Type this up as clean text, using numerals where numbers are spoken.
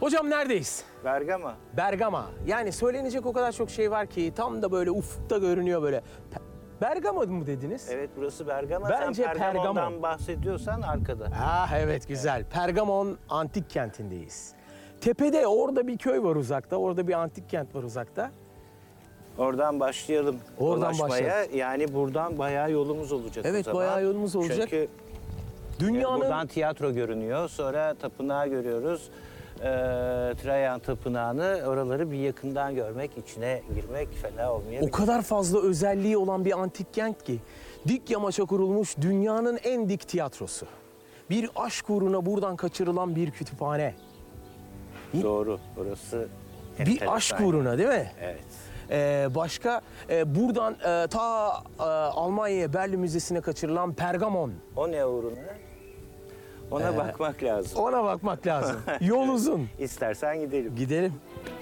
Hocam neredeyiz? Bergama. Bergama. Yani söylenecek o kadar çok şey var ki tam da böyle ufukta görünüyor böyle. Bergama mı dediniz? Evet, burası Bergama. Bence Sen Pergamon'dan Pergamon. bahsediyorsan arkada. Ah evet güzel. Pergamon antik kentindeyiz. Tepede orada bir köy var uzakta. Orada bir antik kent var uzakta. Oradan başlayalım Oradan dolaşmaya. başlayalım. Yani buradan bayağı yolumuz olacak Evet, o zaman. bayağı yolumuz olacak. Çünkü Dünyanın buradan tiyatro görünüyor. Sonra tapınağı görüyoruz. Trajan Tapınağı'nı, oraları bir yakından görmek, içine girmek fena olmayabilir. o kadar fazla özelliği olan bir antik kent ki dik yamaça kurulmuş dünyanın en dik tiyatrosu. Bir aşk uğruna buradan kaçırılan bir kütüphane. Doğru, orası Bir enteresan. aşk uğruna değil mi? Evet. Başka buradan ta Almanya'ya Berlin Müzesi'ne kaçırılan Pergamon. O ne uğruna? Ona bakmak lazım. Ona bakmak lazım. Yol uzun. İstersen gidelim. Gidelim.